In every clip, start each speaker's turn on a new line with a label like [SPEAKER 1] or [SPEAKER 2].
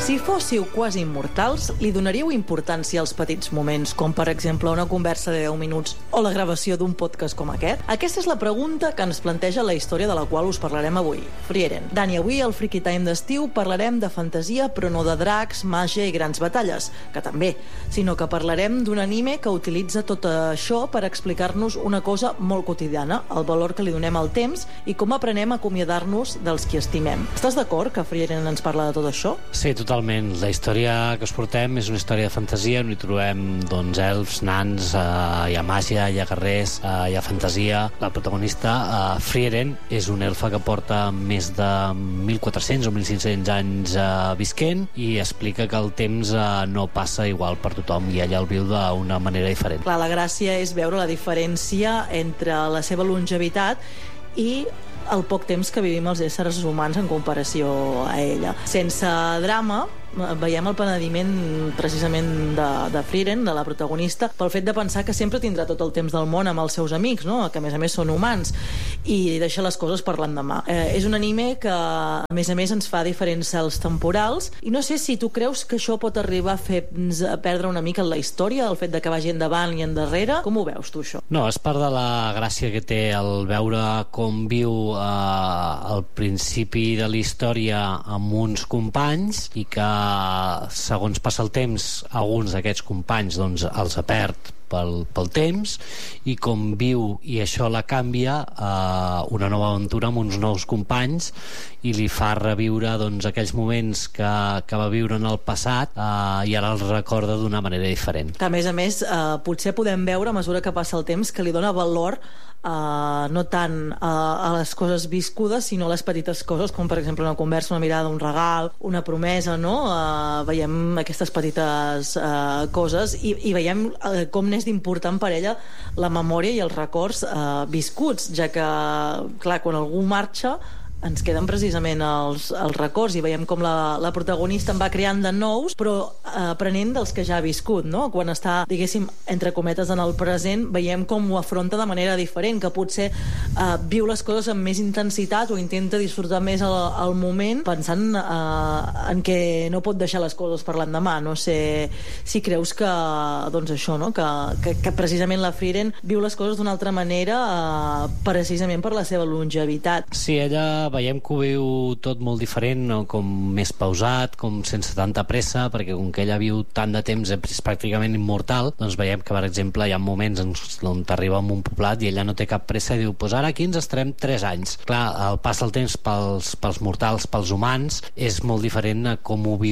[SPEAKER 1] Si fóssiu quasi immortals, li donaríeu importància als petits moments, com per exemple una conversa de 10 minuts o la gravació d'un podcast com aquest? Aquesta és la pregunta que ens planteja la història de la qual us parlarem avui, Frieren. Dani, avui al Freaky Time d'estiu parlarem de fantasia, però no de dracs, màgia i grans batalles, que també, sinó que parlarem d'un anime que utilitza tot això per explicar-nos una cosa molt quotidiana, el valor que li donem al temps i com aprenem a acomiadar-nos dels qui estimem. Estàs d'acord que Frieren ens parla de tot això?
[SPEAKER 2] Sí, totalment. La història que us portem és una història de fantasia on hi trobem doncs, elfs, nans, hi ha màgia, hi ha guerrers, hi ha fantasia. La protagonista, Frieren, és una elfa que porta més de 1.400 o 1.500 anys visquent i explica que el temps no passa igual per tothom i ella el viu d'una manera diferent.
[SPEAKER 1] Clar, la gràcia és veure la diferència entre la seva longevitat i el poc temps que vivim els éssers humans en comparació a ella. Sense drama, veiem el penediment precisament de Frieren, de la protagonista, pel fet de pensar que sempre tindrà tot el temps del món amb els seus amics, no? Que a més són humans, i deixa les coses per l'endemà. És un anime que a més ens fa diferents salts temporals, i no sé si tu creus que això pot arribar a fer-nos perdre una mica la història, el fet de que vagi endavant i endarrere. Com ho veus tu, això?
[SPEAKER 2] No, és part de la gràcia que té el veure com viu al principi de la història amb uns companys i que segons passa el temps alguns d'aquests companys doncs els perd pel temps i com viu i això la canvia una nova aventura amb uns nous companys i li fa reviure doncs, aquells moments que va viure en el passat i ara els recorda d'una manera diferent.
[SPEAKER 1] Que a més potser podem veure a mesura que passa el temps que li dona valor no tant a les coses viscudes sinó a les petites coses com per exemple una conversa, una mirada, un regal, una promesa, no? Veiem aquestes petites coses i veiem com n'és d'important per ella la memòria i els records viscuts, ja que clar, quan algú marxa ens queden precisament els records i veiem com la protagonista en va creant de nous, però aprenent dels que ja ha viscut, no? Quan està, diguéssim, entre cometes en el present, veiem com ho afronta de manera diferent, que potser viu les coses amb més intensitat o intenta disfrutar més el moment, pensant en que no pot deixar les coses per l'endemà. No sé si creus que, doncs això, no? Que precisament la Frieren viu les coses d'una altra manera precisament per la seva longevitat.
[SPEAKER 2] Sí, ella veiem que ho viu tot molt diferent, no? Com més pausat, com sense tanta pressa, perquè com que ella viu tant de temps, és pràcticament immortal, doncs veiem que, per exemple, hi ha moments on t'arriba a un poblat i ella no té cap pressa i diu, doncs ara aquí ens estarem 3 anys. Clar, el pas del temps pels mortals, pels humans, és molt diferent a com ho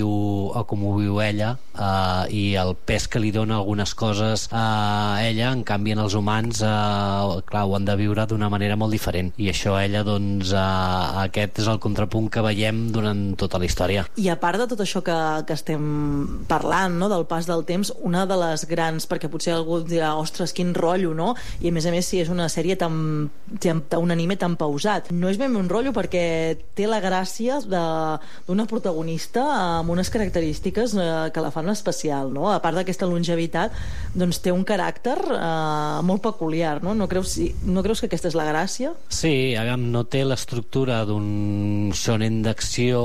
[SPEAKER 2] viu ella i el pes que li dona algunes coses a ella, en canvi en els humans clar, ho han de viure d'una manera molt diferent i això a ella doncs aquest és el contrapunt que veiem durant tota la història.
[SPEAKER 1] I a part de tot això que estem parlant, no? Del pas del temps, una de les grans, perquè potser algú dirà, ostres, quin rotllo, no? I a més si és una sèrie un anime tan pausat. No és ben un rotllo perquè té la gràcia d'una protagonista amb unes característiques que la fan especial, no? A part d'aquesta longevitat, doncs té un caràcter molt peculiar, no? No creus que aquesta és la gràcia?
[SPEAKER 2] Sí, no té l'estructura d'un shonen d'acció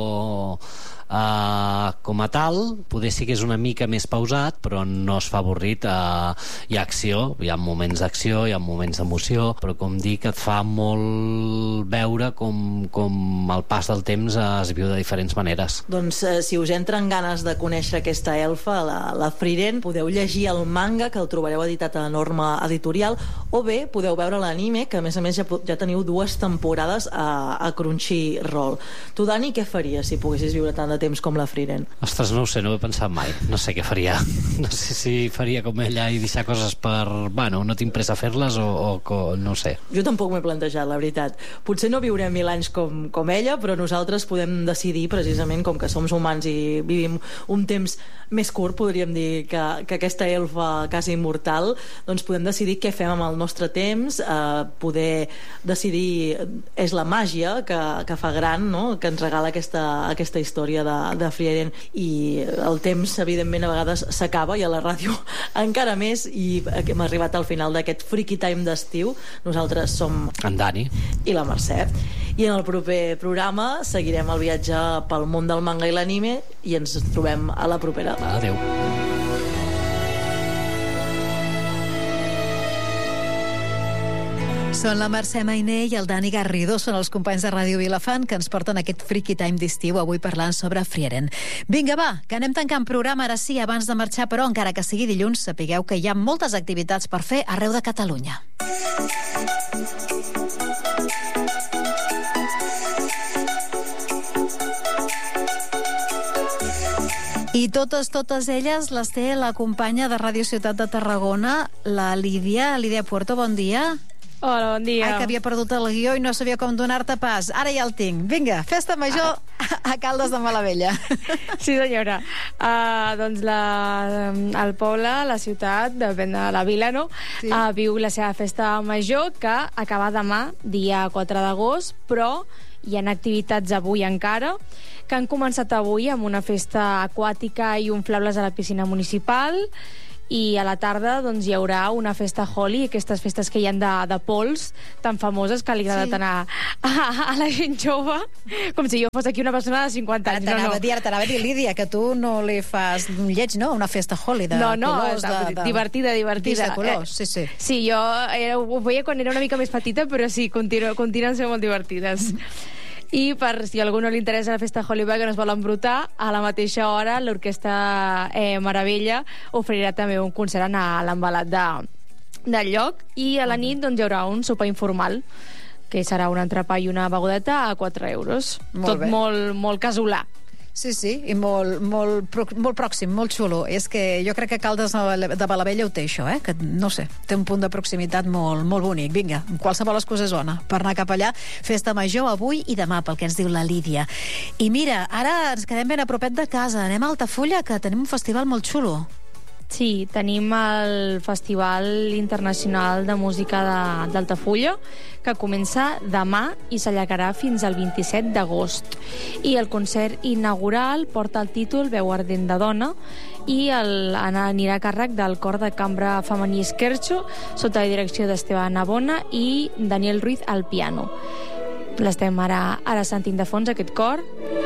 [SPEAKER 2] com a tal, poder sí que és una mica més pausat, però no es fa avorrit. Hi ha acció, hi ha moments d'acció, hi ha moments d'emoció, però com dic, et fa molt veure com el pas del temps es viu de diferents maneres.
[SPEAKER 1] Doncs si us entren ganes de conèixer aquesta elfa, la Frieren, podeu llegir el manga, que el trobareu editat a Norma Editorial, o bé podeu veure l'anime, que a més ja teniu 2 temporades a Crunchyroll. Tu, Dani, què faries si poguessis viure tant de temps com la Frieren?
[SPEAKER 2] Ostres, no ho sé, no ho he pensat mai. No sé què faria. No sé si faria com ella i deixar coses bueno, no tinc pressa a fer-les o no ho sé.
[SPEAKER 1] Jo tampoc m'he plantejat, la veritat. Potser no viurem 1000 anys com ella, però nosaltres podem decidir, precisament, com que som humans i vivim un temps més curt, podríem dir, que aquesta elfa quasi immortal, doncs podem decidir què fem amb el nostre temps, poder decidir és la màgia que fa gran, no? Que ens regala aquesta història de Frieren. I el temps, evidentment, a vegades s'acaba, i a la ràdio encara més, i hem arribat al final d'aquest Freaky Time d'estiu. Nosaltres som
[SPEAKER 2] en Dani
[SPEAKER 1] i la Mercè, i en el proper programa seguirem el viatge pel món del manga i l'anime, i ens trobem a la propera.
[SPEAKER 2] Adéu.
[SPEAKER 3] Són la Mercè Mainé i el Dani Garrido, són els companys de Ràdio Vilafant que ens porten aquest Freaky Time d'estiu, avui parlant sobre Frieren. Vinga, va, que anem tancant programa ara sí, abans de marxar, però encara que sigui dilluns, sapigueu que hi ha moltes activitats per fer arreu de Catalunya. I totes elles les té la companya de Ràdio Ciutat de Tarragona, la Lídia Puerto, bon dia.
[SPEAKER 4] Hola, bon dia.
[SPEAKER 3] Ai, que havia perdut el guió i no sabia com donar-te pas. Ara ja el tinc. Vinga, festa major a Caldes de Malavella.
[SPEAKER 4] Sí, senyora. Doncs el poble, la ciutat, depèn de la vila, no? Sí. Viu la seva festa major, que acaba demà, dia 4 d'agost, però hi ha activitats avui encara, que han començat avui amb una festa aquàtica i inflables a la piscina municipal, i a la tarda doncs, hi haurà una festa Holi, aquestes festes que hi ha de pols tan famoses que li agrada tant a la gent jove, com si jo fos aquí una persona de 50 anys.
[SPEAKER 3] T'anava a dir, Lídia, que tu no li fas lleig, no? Una festa Holi de colors.
[SPEAKER 4] Divertida.
[SPEAKER 3] De colors, sí.
[SPEAKER 4] Sí, jo ho veia quan era una mica més petita, però sí, continuen sent molt divertides. I per si a algú no li interessa la festa Hollywood, que no es vol embrutar, a la mateixa hora l'Orquestra Meravella oferirà també un concert a l'embalat del lloc, i a la nit doncs, hi haurà un sopar informal, que serà un entrepà i una beguda a 4 euros. Tot molt casolà.
[SPEAKER 3] Sí, i molt pròxim, molt xulo. És que jo crec que Caldes de Malavella ho té, això, que no sé, té un punt de proximitat molt bonic. Vinga, qualsevol excusa és bona per anar cap allà. Festa major avui i demà, pel que ens diu la Lídia. I mira, ara ens quedem ben a propet de casa. Anem a Altafulla, que tenim un festival molt xulo.
[SPEAKER 4] Sí, tenim el Festival Internacional de Música d'Altafulla, que comença demà i s'allargarà fins al 27 d'agost. I el concert inaugural porta el títol Veu ardent de dona, i anirà a càrrec del cor de cambra femení Esquerxo, sota la direcció d'Esteban Navona i Daniel Ruiz al piano. L'estem ara sentint de fons, aquest cor.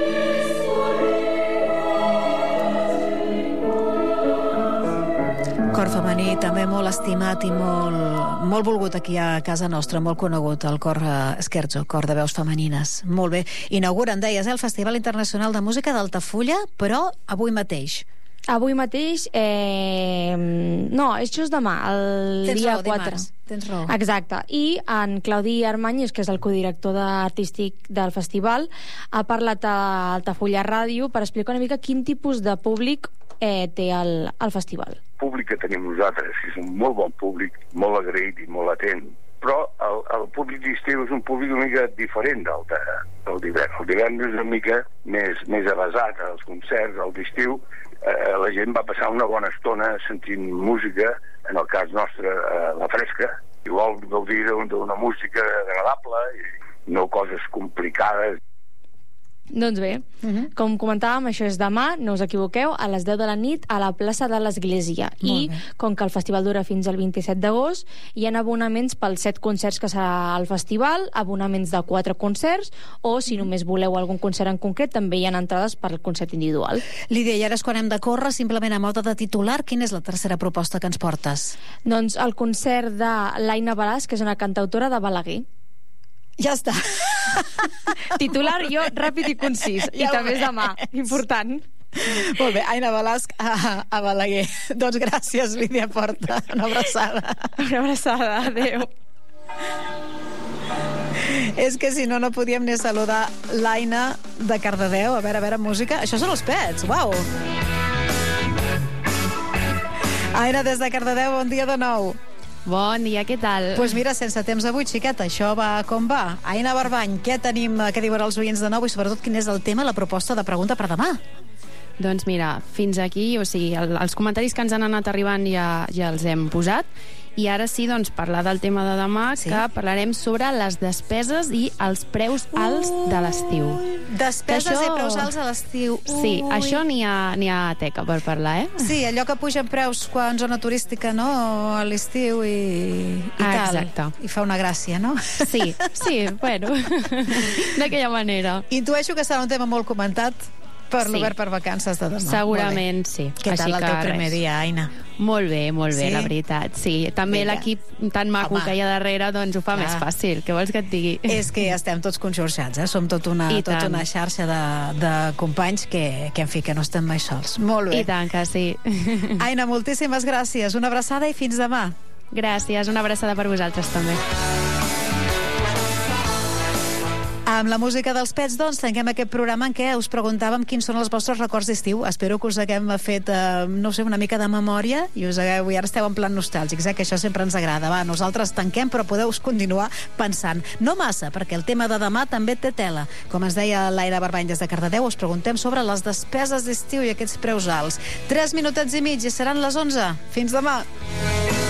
[SPEAKER 3] Cor femení també molt estimat i molt volgut aquí a casa nostra, molt conegut, el cor Esquerxo, cor de veus femenines. Molt bé. Inauguren, deies, el Festival Internacional de Música d'Altafulla, però avui mateix.
[SPEAKER 4] Avui mateix, no, això és demà, el dia 4.
[SPEAKER 3] Tens raó.
[SPEAKER 4] Exacte. I en Claudi Armanyes, que és el codirector artístic del festival, ha parlat a Altafulla Ràdio per explicar una mica quin tipus de públic té el festival.
[SPEAKER 5] El públic que tenim nosaltres és un molt bon públic, molt agraït i molt atent, però el públic d'estiu és un públic una mica diferent del d'hivern. El d'hivern és una mica més avasat als concerts. El d'estiu la gent va passar una bona estona sentint música, en el cas nostre la fresca, i vol gaudir d'una música agradable i no coses complicades.
[SPEAKER 4] Doncs bé, com comentàvem, això és demà, no us equivoqueu, a les 10 de la nit a la plaça de l'Església. I com que el festival dura fins al 27 d'agost, hi ha abonaments pels 7 concerts que serà al festival, abonaments de 4 concerts, o si només voleu algun concert en concret, també hi ha entrades per al concert individual.
[SPEAKER 3] Lídia, i ara és quan hem de córrer, simplement a mode de titular, quina és la tercera proposta que ens portes?
[SPEAKER 4] Doncs el concert de l'Aina Balàs, que és una cantautora de Balaguer.
[SPEAKER 3] Ja està.
[SPEAKER 4] Titular jo ràpid i concís. I també és demà. Important.
[SPEAKER 3] Molt bé, Aina Balàs a Balaguer. Doncs gràcies, Lídia Porta. Una abraçada.
[SPEAKER 4] Una abraçada, adéu.
[SPEAKER 3] És que si no podíem ni saludar l'Aina de Cardedeu. A veure, música. Això són els Pets, uau. Aina, des de Cardedeu, bon dia de nou.
[SPEAKER 6] Bon dia, què tal?
[SPEAKER 3] Doncs mira, sense temps avui, xiqueta, això va com va. Aina Barbany, què tenim, què diuen els oients de nou i sobretot quin és el tema, la proposta de pregunta per demà?
[SPEAKER 6] Doncs mira, fins aquí, o sigui, els comentaris que ens han anat arribant ja els hem posat I ara sí, doncs, parlar del tema de demà, que parlarem sobre les despeses i els preus alts de l'estiu.
[SPEAKER 3] Despeses i preus alts a l'estiu.
[SPEAKER 6] Sí, això n'hi ha teca per parlar,
[SPEAKER 3] Sí, allò que pugen preus quan zona turística, no?, a l'estiu i tal.
[SPEAKER 6] Exacte.
[SPEAKER 3] I fa una gràcia, no?
[SPEAKER 6] Sí, bueno, d'aquella manera.
[SPEAKER 3] Intueixo que serà un tema molt comentat per l'Obert per Vacances de demà.
[SPEAKER 6] Segurament sí.
[SPEAKER 3] Què tal el teu primer dia, Aina?
[SPEAKER 6] Molt bé,
[SPEAKER 3] Sí?
[SPEAKER 6] la veritat. Sí, també l'equip tan maco que hi ha darrere doncs ho fa més fàcil. Què vols que et digui? És
[SPEAKER 3] que estem tots conxorxats, Som tota una xarxa de companys que, en fi, que no estem mai sols. Molt bé.
[SPEAKER 6] I tant que sí.
[SPEAKER 3] Aina, moltíssimes gràcies. Una abraçada i fins demà.
[SPEAKER 6] Gràcies, una abraçada per vosaltres també.
[SPEAKER 3] Amb la música dels Pets, doncs, tanquem aquest programa en què us preguntàvem quins són els vostres records d'estiu. Espero que us haguem fet, no sé, una mica de memòria i ara esteu en plan nostàlgics, que això sempre ens agrada. Va, nosaltres tanquem, però podeu continuar pensant. No massa, perquè el tema de demà també té tela. Com ens deia l'Aina Barbany des de Cardedeu, us preguntem sobre les despeses d'estiu i aquests preus alts. 3 minutets i mig i seran les 11. Fins demà.